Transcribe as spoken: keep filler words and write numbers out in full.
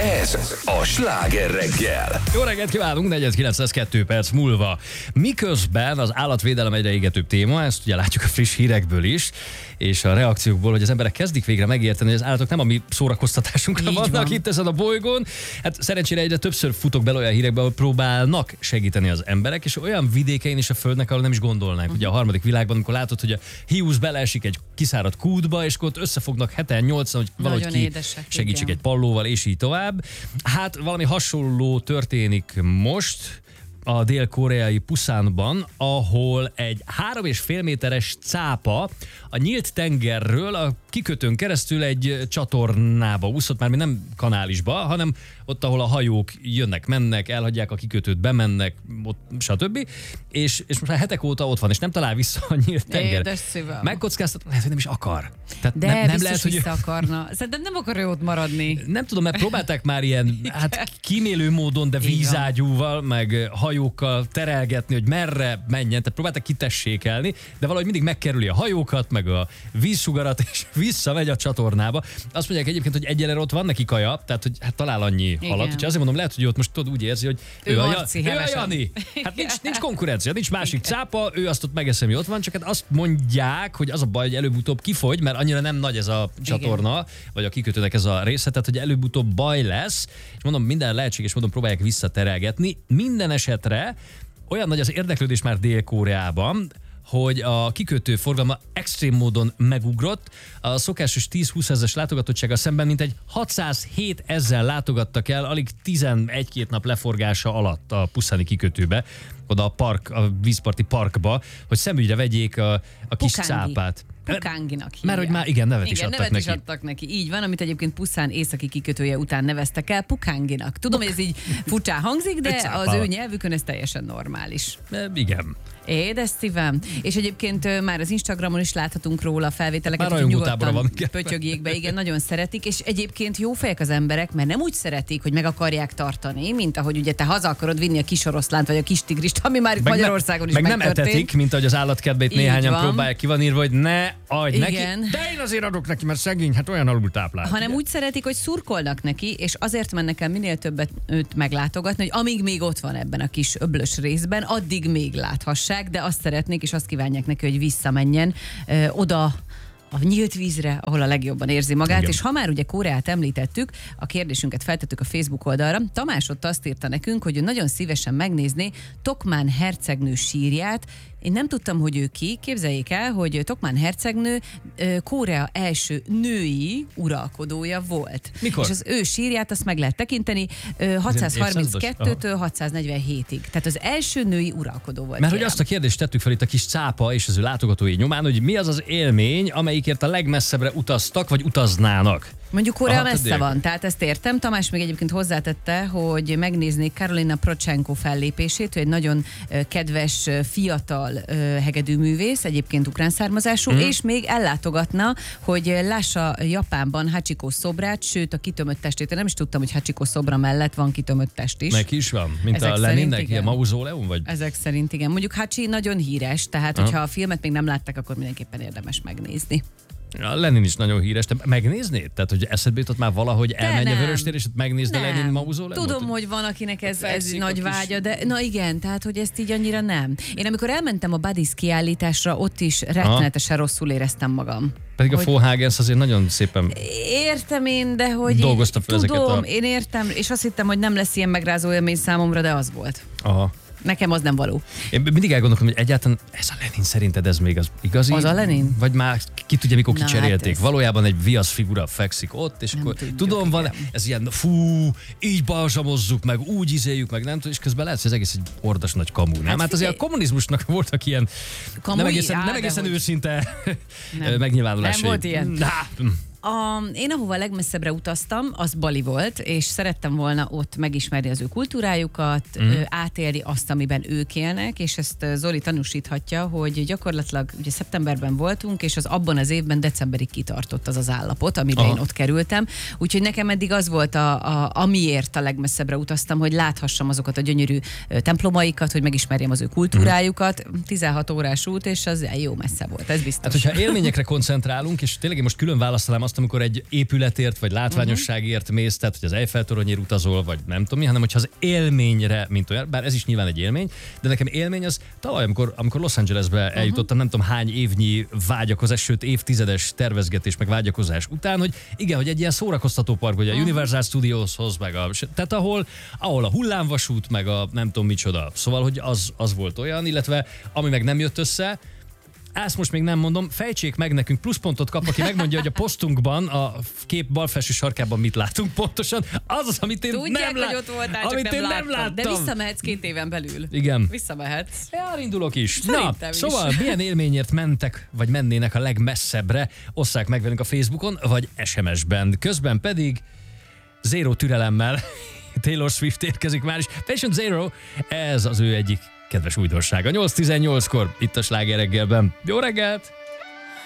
Ez a Sláger reggel. Jó reggelt kívánunk, negyven kilenc lesz kettő perc múlva. Miközben az állatvédelem egyre égetőbb téma, ezt ugye látjuk a friss hírekből is, és a reakciókból, hogy az emberek kezdik végre megérteni, hogy az állatok nem a mi szórakoztatásunkra vannak van. Itt ezen a bolygón. Hát szerencsére egyre többször futok bele olyan hírekbe, ahol próbálnak segíteni az emberek, és olyan vidékein is a földnek, ahol nem is gondolnánk. Uh-huh. Ugye a harmadik világban, amikor látod, hogy a hiúz beleesik egy kiszáradt kútba, és akkor ott összefognak heten, nyolcan, hogy valahogy nagyon ki édesek, segítsük igen. Egy pallóval, és így tovább. Hát valami hasonló történik most a dél-koreai Pusanban, ahol egy három és fél méteres cápa a nyílt tengerről a kikötőn keresztül egy csatornába úszott, már nem kanálisba, hanem ott, ahol a hajók jönnek, mennek, elhagyják a kikötőt, bemennek, ott, stb. És, és most már hetek óta ott van, és nem talál vissza a nyílt tenger. Megkockáztat, lehet, hogy nem is akar. Tehát de nem, nem lehet, hogy vissza akarna. Szerintem nem akar ő ott maradni. Nem tudom, mert próbálták már ilyen hát kímélő módon, de vízágyúval, meg hajókkal terelgetni, hogy merre menjen, tehát próbálták kitessékelni, de valahogy mindig megkerüli a hajókat, meg a vízsugarat, és visszamegy a csatornába. Azt mondják egyébként, hogy egyelőre ott van neki kaja, tehát hogy hát talál annyi halat, úgyhogy azért mondom, lehet, hogy ott most tudod úgy érzi, hogy ő, ő, a, ő a Jani. Hát nincs, nincs konkurencia, nincs másik cápa, ő azt ott megeszem, hogy ott van, csak hát azt mondják, hogy az a baj, hogy előbb-utóbb kifogy, mert annyira nem nagy ez a csatorna, igen. Vagy a kikötőnek ez a része, tehát hogy előbb-utóbb baj lesz, és mondom, minden lehetséges módon próbálják visszaterelgetni. Minden esetre olyan nagy az érdeklődés már Dél-Koreában, hogy a kikötő forgalma extrém módon megugrott. A szokásos tíz-húsz ezres látogatottsággal szemben mintegy hatszázhét ezzel látogattak el alig tizenegy-két nap leforgása alatt a puszani kikötőbe, oda a park, a vízparti parkba, hogy szemügyre vegyék a, a kis Pukángi. cápát. Pukánginak hívják. Mert hogy már igen, nevet igen, is adtak nevet neki. is adtak neki. Így van, amit egyébként Puszán északi kikötője után neveztek el Pukánginak. Tudom, hogy ez így furcsán hangzik, de az ő nyelvükön ez teljesen normális. E, igen. Édes szívem. És egyébként már az Instagramon is láthatunk róla felvételeket, hogy nyugodtan van. pötyögjék be. Igen, nagyon szeretik, és egyébként jó fejek az emberek, mert nem úgy szeretik, hogy meg akarják tartani, mint ahogy ugye te haza akarod vinni a kis oroszlánt, vagy a kis tigrist, ami már itt meg Magyarországon ne, is meg megtörtént. nem etetik, mint ahogy az állatkertbét néhányan van. Próbálják, ki van írva, hogy ne adj neki. De én azért adok neki, mert szegény, hát olyan alul táplál. Hanem úgy szeretik, hogy szurkolnak neki, és azért mennek el minél többet őt meglátogatni, hogy amíg még ott van ebben a kis öblös részben, addig még láthassák, de azt szeretnék, és azt kívánják neki, hogy visszamenjen ö, oda a nyílt vízre, ahol a legjobban érzi magát. Igen. És ha már ugye Koreát említettük, a kérdésünket feltettük a Facebook oldalra, Tamás ott azt írta nekünk, hogy ő nagyon szívesen megnézné Tokmán hercegnő sírját. Én nem tudtam, hogy ő ki. Képzeljék el, hogy Tokmán hercegnő Korea első női uralkodója volt. Mikor? És az ő sírját azt meg lehet tekinteni hatszázharminckettőtől hatszáznegyvenhétig. Tehát az első női uralkodó volt. Mert kérem. hogy azt a kérdést tettük fel itt a kis cápa és az ő látogatói nyomán, hogy mi az az élmény, amelyikért a legmesszebbre utaztak, vagy utaznának. Mondjuk Korea Aha, messze van, tehát ezt értem. Tamás még egyébként hozzátette, hogy megnéznék Karolina Prochenko fellépését, ő egy nagyon kedves, fiatal hegedűművész, egyébként ukrán származású, mm. és még ellátogatna, hogy lássa Japánban Hachiko szobrát, sőt a kitömött testét. Én nem is tudtam, hogy Hachiko szobra mellett van kitömött test is. Neki is van, mint ezek a Leninnek, ilyen mauzóleum, vagy? Ezek szerint igen. Mondjuk Hachi nagyon híres, tehát Aha. hogyha a filmet még nem látták, akkor mindenképpen érdemes megnézni. A Lenin is nagyon híres. Te megnéznéd? Tehát, hogy eszedbe jutott már valahogy de elmenj nem. a Vöröstér, és megnézd a Lenin mauzóleumot? Tudom, hogy van, akinek ez, ez nagy vágya, de na igen, tehát, hogy ezt így annyira nem. Én amikor elmentem a Buddies kiállításra, ott is rettenetesen rosszul éreztem magam. Pedig hogy... a Fohagens azért nagyon szépen... Értem én, de hogy... Dolgozta fel ezeket tudom, a... én értem, és azt hittem, hogy nem lesz ilyen megrázó élmény számomra, de az volt. Aha. Nekem az nem való. Én mindig elgondolkodom, hogy egyáltalán ez a Lenin szerinted ez még az igazi? Az a Lenin? Vagy már ki tudja, mikor kicserélték. Hát ez... Valójában egy viasz figura fekszik ott, és nem akkor tudjuk, tudom, van, ez ilyen fú, így balzsamozzuk meg, úgy izéljük meg, nem tudom, és közben lehet, hogy ez egész egy ordas nagy kamu, nem? Hát, hát azért a kommunizmusnak voltak ilyen Kamui, nem egészen, nem egészen őszinte megnyilvánulásai. Nem volt ilyen. Na, A, én ahova legmesszebbre utaztam, az Bali volt, és szerettem volna ott megismerni az ő kultúrájukat, mm. átélni azt, amiben ők élnek, és ezt Zoli tanúsíthatja, hogy gyakorlatilag ugye szeptemberben voltunk, és az abban az évben decemberig kitartott az az állapot, amire Aha. én ott kerültem. Úgyhogy nekem eddig az volt, a, a, amiért a legmesszebbre utaztam, hogy láthassam azokat a gyönyörű templomaikat, hogy megismerjem az ő kultúrájukat. tizenhat órás út, és az jó messze volt, ez biztos. Hát, hogyha élményekre koncentrálunk, és tényleg én most külön választanám azt, azt, amikor egy épületért vagy látványosságért mész, tehát hogy az Eiffel-toronyért utazol, vagy nem tudom mi, hanem hogyha az élményre, mint olyan, bár ez is nyilván egy élmény, de nekem élmény az tavaly, amikor, amikor Los Angelesbe eljutottam, nem tudom hány évnyi vágyakozás, sőt évtizedes tervezgetés meg vágyakozás után, hogy igen, hogy egy ilyen szórakoztató park, hogy a Universal Studioshoz, meg a, tehát ahol, ahol a hullámvasút, meg a nem tudom micsoda. Szóval, hogy az, az volt olyan, illetve ami meg nem jött össze, ezt most még nem mondom, fejtsék meg nekünk, pluszpontot kap, aki megmondja, hogy a posztunkban, a kép bal felső sarkában mit látunk pontosan. Az az, amit én Tudják, nem, lá- hogy ott voltál, amit csak én nem, nem láttam. De visszamehetsz két éven belül. Igen. Visszamehetsz. Elindulok is. Szerintem Na, is. szóval milyen élményért mentek, vagy mennének a legmesszebbre, osszák meg velünk a Facebookon, vagy es em es-ben. Közben pedig zéró türelemmel Taylor Swift érkezik már is. Patient Zero, ez az ő egyik kedves újdonsága. nyolc tizennyolckor itt a Sláger reggelben. Jó reggelt!